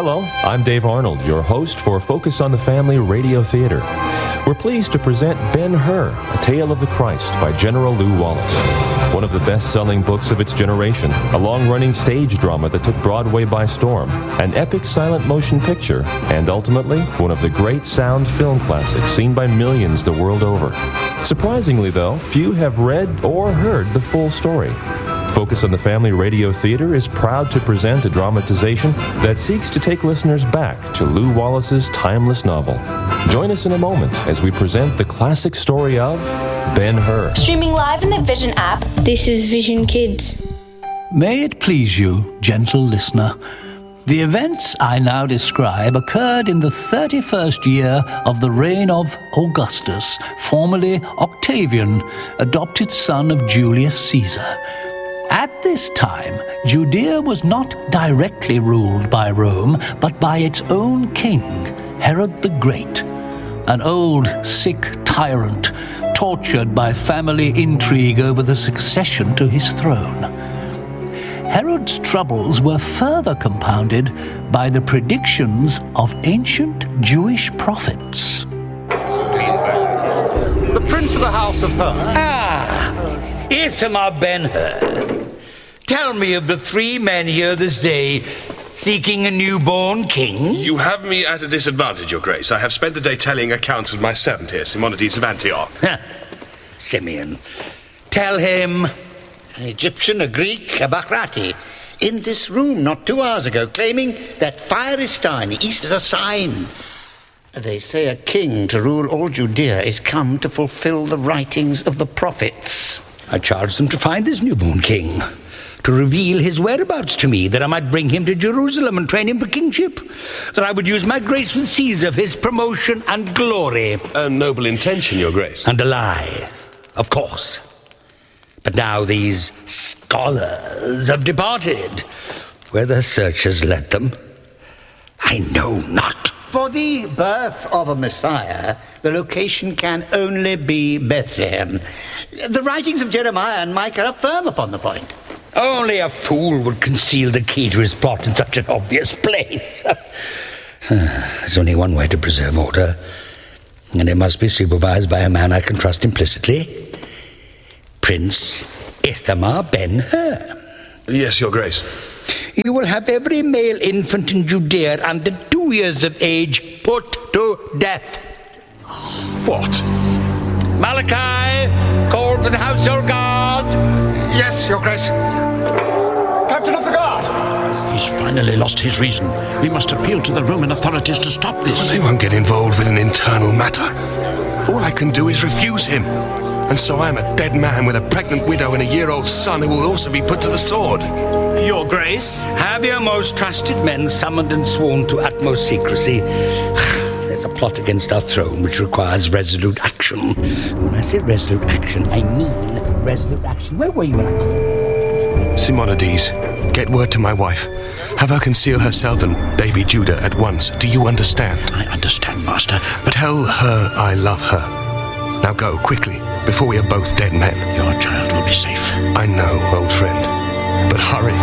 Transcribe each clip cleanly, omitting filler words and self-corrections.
Hello, I'm Dave Arnold, your host for Focus on the Family Radio Theater. We're pleased to present Ben-Hur, A Tale of the Christ by General Lew Wallace. One of the best-selling books of its generation, a long-running stage drama that took Broadway by storm, an epic silent motion picture, and ultimately, one of the great sound film classics seen by millions the world over. Surprisingly, though, few have read or heard the full story. Focus on the Family Radio Theater is proud to present a dramatization that seeks to take listeners back to Lew Wallace's timeless novel. Join us in a moment as we present the classic story of Ben-Hur. Streaming live in the Vision app. This is Vision Kids. May it please you, gentle listener, the events I now describe occurred in the 31st year of the reign of Augustus, formerly Octavian, adopted son of Julius Caesar. At this time, Judea was not directly ruled by Rome, but by its own king, Herod the Great, an old, sick tyrant, tortured by family intrigue over the succession to his throne. Herod's troubles were further compounded by the predictions of ancient Jewish prophets. The Prince of the House of Hur. Ithamar Ben-Hur. Tell me of the 3 men here this day seeking a newborn king. You have me at a disadvantage, Your Grace. I have spent the day tallying accounts of my servant here, Simonides of Antioch. Simeon. Tell him, an Egyptian, a Greek, a Bakrati, in this room not 2 hours ago, claiming that fire is star in the east is a sign. They say a king to rule all Judea is come to fulfill the writings of the prophets. I charged them to find this newborn king, to reveal his whereabouts to me, that I might bring him to Jerusalem and train him for kingship, that I would use my grace with Caesar for his promotion and glory. A noble intention, Your Grace. And a lie, of course. But now these scholars have departed. Where their search has led them, I know not. For the birth of a Messiah, the location can only be Bethlehem. The writings of Jeremiah and Micah are firm upon the point. Only a fool would conceal the key to his plot in such an obvious place. There's only one way to preserve order, and it must be supervised by a man I can trust implicitly. Prince Ithamar Ben-Hur. Yes, Your Grace. You will have every male infant in Judea under 2 years of age put to death. What? Malachi, call for the household guard. Yes, Your Grace. Captain of the Guard! He's finally lost his reason. We must appeal to the Roman authorities to stop this. They won't get involved with an internal matter. All I can do is refuse him. And so I am a dead man with a pregnant widow and a year-old son who will also be put to the sword. Your Grace? Have your most trusted men summoned and sworn to utmost secrecy. There's a plot against our throne which requires resolute action. When I say resolute action, I mean resolute action. Where were you when I... Simonides, get word to my wife. Have her conceal herself and baby Judah at once. Do you understand? I understand, Master, but Tell her I love her. Now go, quickly, before we are both dead men. your child will be safe. I know, old friend, but hurry.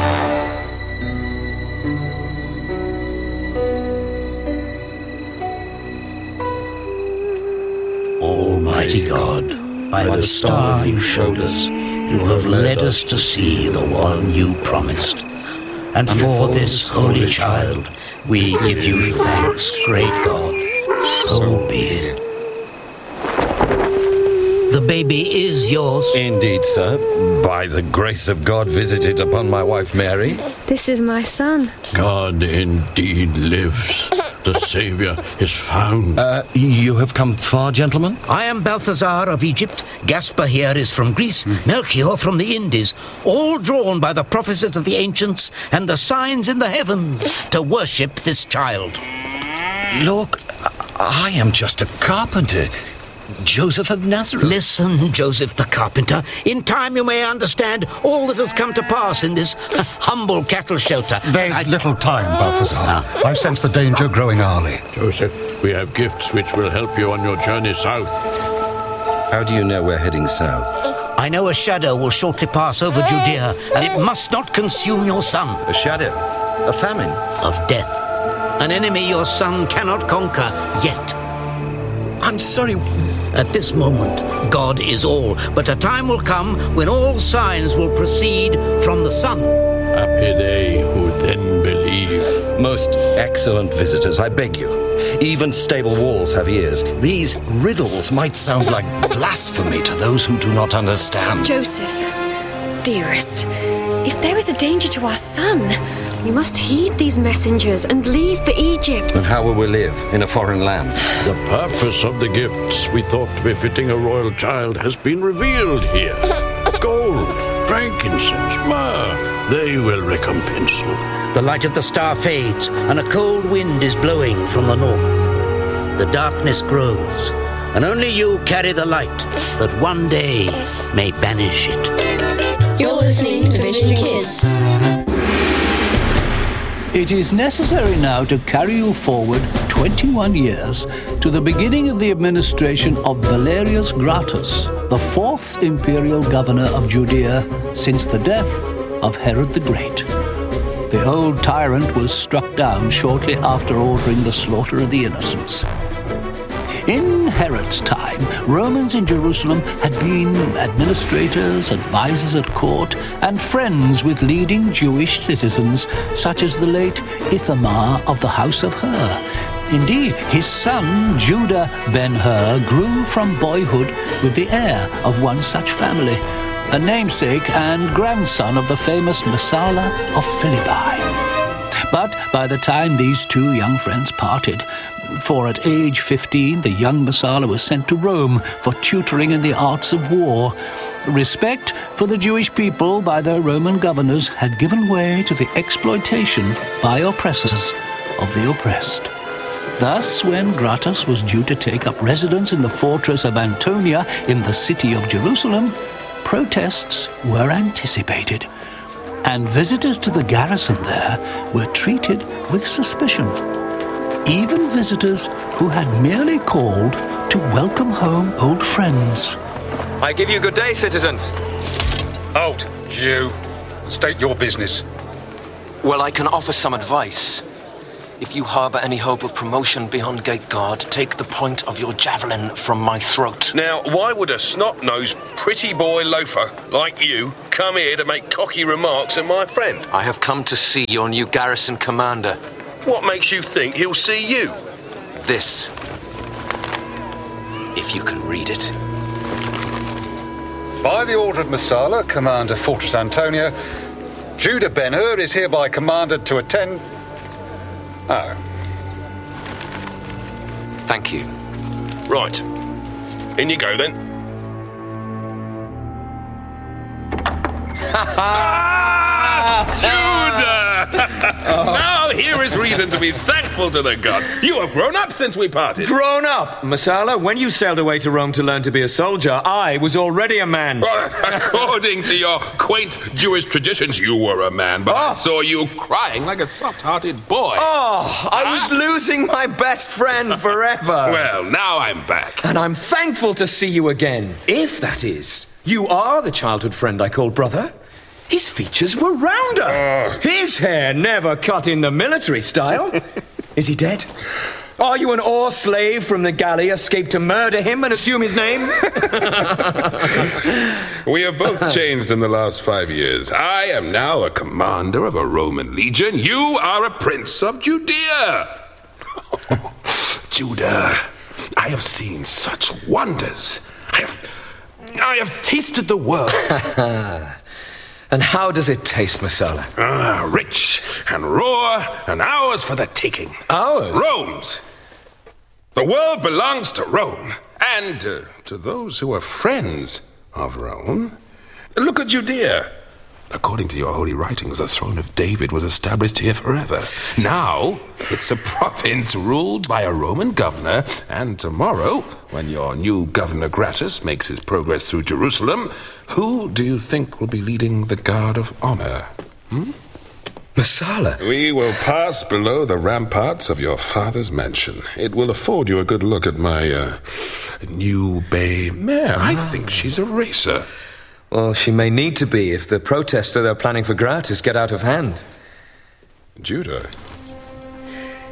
Almighty God, by the star you showed us, you have led us to see the one you promised. And for this holy child, we give you thanks, great God. So be it. The baby is yours. Indeed, sir. By the grace of God visited upon my wife Mary. This is my son. God indeed lives. The Savior is found. You have come far, gentlemen? I am Balthazar of Egypt. Gaspar here is from Greece. Melchior from the Indies. All drawn by the prophecies of the ancients and the signs in the heavens to worship this child. Look, I am just a carpenter. Joseph of Nazareth. Listen, Joseph the carpenter. In time you may understand all that has come to pass in this humble cattle shelter. There's little time, Balthazar. I sense the danger growing hourly. Joseph, we have gifts which will help you on your journey south. How do you know we're heading south? I know a shadow will shortly pass over Judea, and it must not consume your son. A shadow? A famine? Of death. an enemy your son cannot conquer yet. I'm sorry. At this moment, God is all, but a time will come when all signs will proceed from the sun. Happy they who then believe. Most excellent visitors, I beg you. Even stable walls have ears. These riddles might sound like blasphemy to those who do not understand. Joseph, dearest, if there is a danger to our son, we must heed these messengers and leave for Egypt. And how will we live in a foreign land? The purpose of the gifts we thought befitting a royal child has been revealed here. Gold, frankincense, myrrh, they will recompense you. The light of the star fades, and a cold wind is blowing from the north. The darkness grows, and only you carry the light that one day may banish it. You're listening to Vision Kids. It is necessary now to carry you forward 21 years to the beginning of the administration of Valerius Gratus, the fourth imperial governor of Judea since the death of Herod the Great. The old tyrant was struck down shortly after ordering the slaughter of the innocents. In Herod's time, Romans in Jerusalem had been administrators, advisors at court, and friends with leading Jewish citizens, such as the late Ithamar of the house of Hur. Indeed, his son, Judah ben-Hur, grew from boyhood with the heir of one such family, a namesake and grandson of the famous Messala of Philippi. But by the time these two young friends parted, for at age 15 the young Messala was sent to Rome for tutoring in the arts of war, respect for the Jewish people by their Roman governors had given way to the exploitation by oppressors of the oppressed. Thus, when Gratus was due to take up residence in the fortress of Antonia in the city of Jerusalem, protests were anticipated, and visitors to the garrison there were treated with suspicion. Even visitors who had merely called to welcome home old friends. I give you good day, citizens. Halt, Jew. State your business. Well, I can offer some advice. If you harbour any hope of promotion beyond gate guard, take the point of your javelin from my throat. Now, why would a snot-nosed, pretty boy loafer like you come here to make cocky remarks at my friend? I have come to see your new garrison commander. What makes you think he'll see you? This. If you can read it. By the order of Messala, Commander Fortress Antonia, Judah ben-Hur is hereby commanded to attend... Oh. Thank you. Right. In you go, then. Judah! Now here is reason to be thankful to the gods. You have grown up since we parted. Grown up? Messala, when you sailed away to Rome to learn to be a soldier, I was already a man. According to your quaint Jewish traditions, you were a man, but I saw you crying like a soft-hearted boy. Oh, I was losing my best friend forever. Well, now I'm back. And I'm thankful to see you again. If, that is, you are the childhood friend I called brother. His features were rounder. His hair never cut in the military style. Is he dead? Are you an oar slave from the galley escaped to murder him and assume his name? We have both changed in the last 5 years. I am now a commander of a Roman legion. You are a prince of Judea. Judah, I have seen such wonders. I have tasted the world. And how does it taste, Messala? Rich and raw and ours for the taking. Ours? Rome's. The world belongs to Rome and to those who are friends of Rome. Look at Judea. According to your holy writings, the throne of David was established here forever. Now, it's a province ruled by a Roman governor, and tomorrow, when your new governor Gratus makes his progress through Jerusalem, who do you think will be leading the guard of honor? Messala? We will pass below the ramparts of your father's mansion. It will afford you a good look at my new bay mare. I think she's a racer. Well, she may need to be if the protests they're planning for Gratus get out of hand. Judah,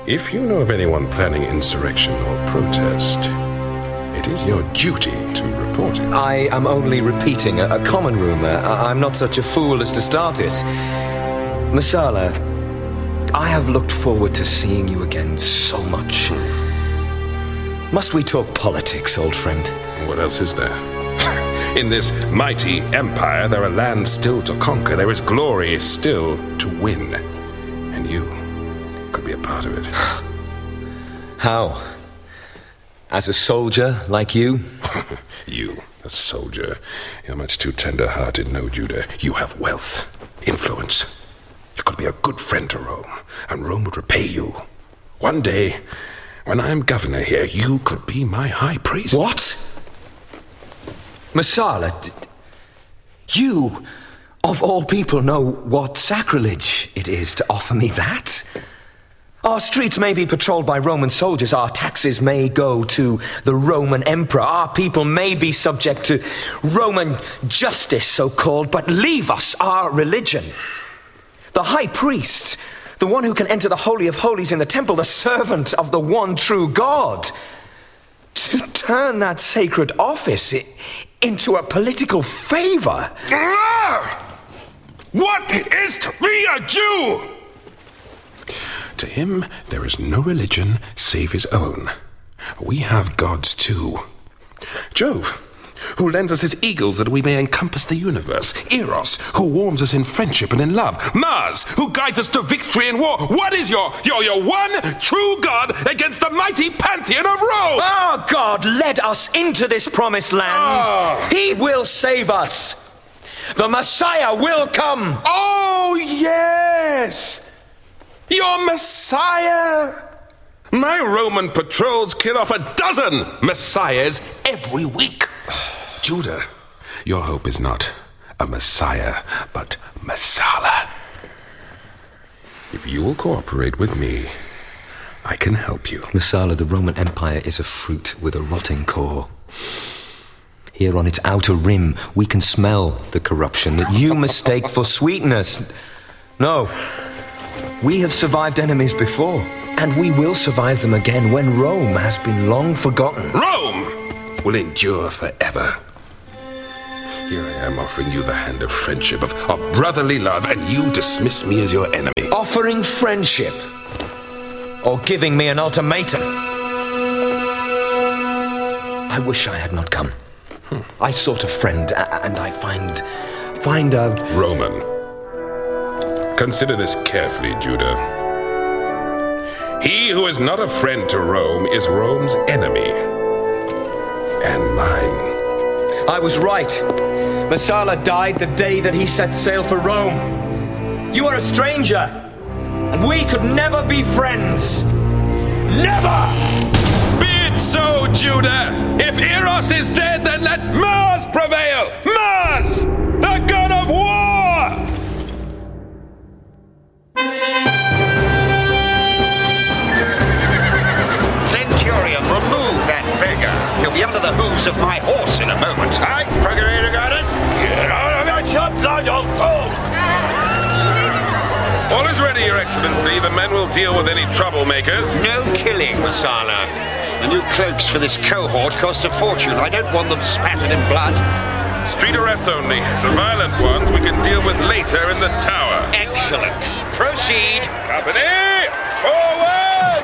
If you know of anyone planning insurrection or protest, it is your duty to report it. I am only repeating a common rumor. I'm not such a fool as to start it. Messala, I have looked forward to seeing you again so much. Must we talk politics, old friend? What else is there? In this mighty empire, there are lands still to conquer. There is glory still to win. And you could be a part of it. How? As a soldier like you? You, a soldier. You're much too tender-hearted, no, Judah. You have wealth, influence. You could be a good friend to Rome, and Rome would repay you. One day, when I'm governor here, you could be my high priest. What? Messala, you, of all people, know what sacrilege it is to offer me that? Our streets may be patrolled by Roman soldiers, our taxes may go to the Roman emperor, our people may be subject to Roman justice, so-called, but leave us our religion. The high priest, the one who can enter the Holy of Holies in the temple, the servant of the one true God, to turn that sacred office into a political favor. What it is to be a Jew! To him, there is no religion save his own. We have gods too. Jove, who lends us his eagles that we may encompass the universe. Eros, who warms us in friendship and in love. Mars, who guides us to victory in war. What is your one true God against the mighty pantheon of Rome? Our God led us into this promised land. He will save us. The Messiah will come. Oh, yes! Your Messiah! My Roman patrols kill off 12 Messiahs every week. Judah, your hope is not a Messiah, but Messala. If you will cooperate with me, I can help you. Messala, the Roman Empire is a fruit with a rotting core. Here on its outer rim, we can smell the corruption that you mistake for sweetness. No, we have survived enemies before, and we will survive them again when Rome has been long forgotten. Rome will endure forever. Here I am offering you the hand of friendship, of brotherly love, and you dismiss me as your enemy. Offering friendship? Or giving me an ultimatum? I wish I had not come. I sought a friend, and I find a... Roman. Consider this carefully, Judah. He who is not a friend to Rome is Rome's enemy. And mine. I was right. Messala died the day that he set sail for Rome. You are a stranger, and we could never be friends. Never! Be it so, Judah! If Eros is dead, then let Mars prevail! Mars! The god of war! Centurion, remove that beggar. He'll be under the hooves of my horse in a moment. Aye, Procurator Gaius? Get out of that shop, Nigel! All is ready, Your Excellency. The men will deal with any troublemakers. No killing, Messala. The new cloaks for this cohort cost a fortune. I don't want them spattered in blood. Street arrests only. The violent ones we can deal with later in the tower. Excellent. Proceed. Company, forward!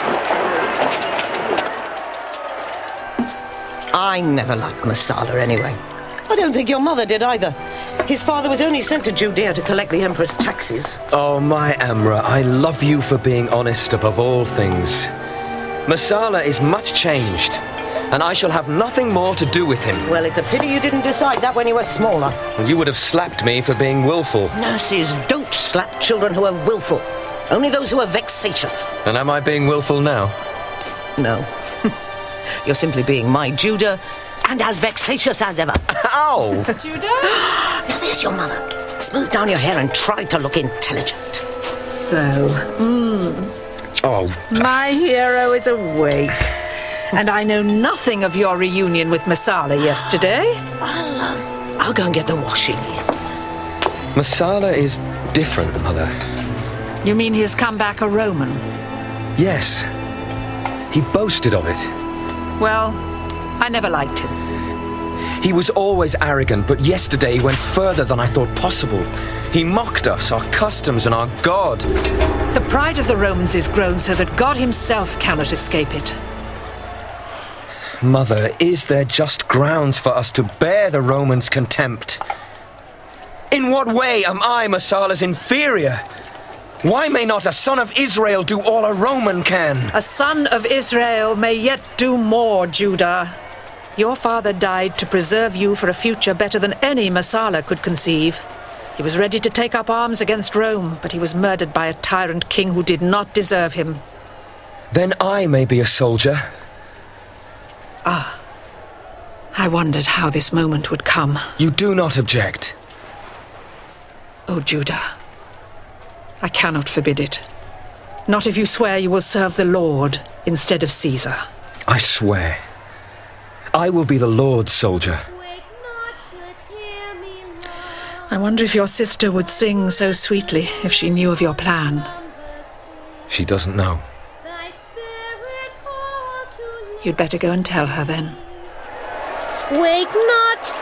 I never liked Messala anyway. I don't think your mother did either. His father was only sent to Judea to collect the emperor's taxes. Oh, my Amra, I love you for being honest above all things. Messala is much changed, and I shall have nothing more to do with him. Well, it's a pity you didn't decide that when you were smaller. Well, you would have slapped me for being willful. Nurses don't slap children who are willful. Only those who are vexatious. And am I being willful now? No. You're simply being my Judah, and as vexatious as ever. Ow! Judah? Now there's your mother. Smooth down your hair and try to look intelligent. So, Oh. my hero is awake. And I know nothing of your reunion with Messala yesterday. I'll go and get the washing. Messala is different, Mother. You mean he's come back a Roman? Yes. He boasted of it. Well, I never liked him. He was always arrogant, but yesterday he went further than I thought possible. He mocked us, our customs, and our God. The pride of the Romans is grown so that God himself cannot escape it. Mother, is there just grounds for us to bear the Romans' contempt? In what way am I Messala's inferior? Why may not a son of Israel do all a Roman can? A son of Israel may yet do more, Judah. Your father died to preserve you for a future better than any Messala could conceive. He was ready to take up arms against Rome, but he was murdered by a tyrant king who did not deserve him. Then I may be a soldier. Ah. I wondered how this moment would come. You do not object. Oh, Judah. I cannot forbid it. Not if you swear you will serve the Lord instead of Caesar. I swear. I will be the Lord's soldier. I wonder if your sister would sing so sweetly if she knew of your plan. She doesn't know. You'd better go and tell her then. Wake not,